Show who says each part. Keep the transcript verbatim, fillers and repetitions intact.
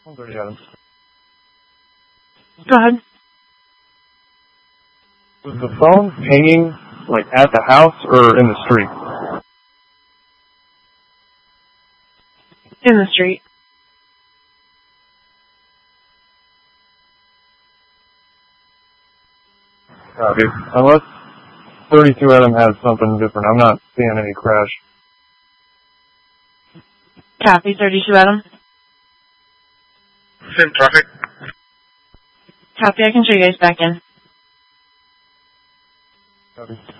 Speaker 1: one thirty Adams.
Speaker 2: Go ahead.
Speaker 1: Was the phone pinging, like, at the house or in the street?
Speaker 2: In the street.
Speaker 1: Copy. Unless thirty-two Adam has something different. I'm not seeing any crash.
Speaker 2: Copy, thirty-two Adam.
Speaker 3: Same traffic.
Speaker 2: Copy, I can show you guys back in.
Speaker 1: Copy.